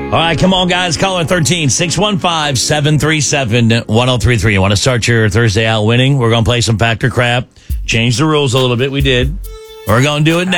All right, come on, guys. Caller 13-615-737-1033. You want to start your Thursday out winning? We're going to play some Fact or Crap. Change the rules a little bit. We did. We're going to do it now.